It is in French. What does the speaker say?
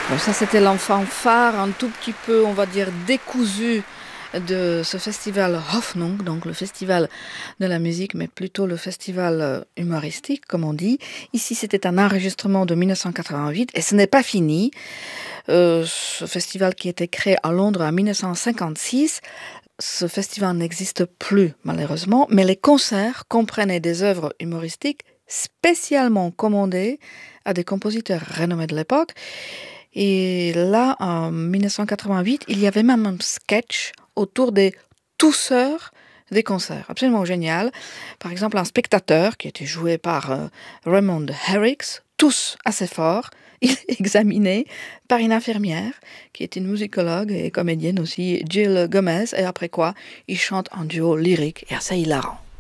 Bon, ça, c'était l'enfant phare, un tout petit peu, on va dire, décousu de ce festival Hoffnung, donc le festival de la musique, mais plutôt le festival humoristique, comme on dit. Ici, c'était un enregistrement de 1988 et ce n'est pas fini. Ce festival qui a été créé à Londres en 1956, ce festival n'existe plus malheureusement, mais les concerts comprenaient des œuvres humoristiques spécialement commandées à des compositeurs renommés de l'époque. Et là, en 1988, il y avait même un sketch autour des tousseurs des concerts. Absolument génial. Par exemple, un spectateur qui était joué par Raymond Herricks, tousse assez fort. Il est examiné par une infirmière qui est une musicologue et comédienne aussi, Jill Gomez. Et après quoi, il chante un duo lyrique et assez hilarant.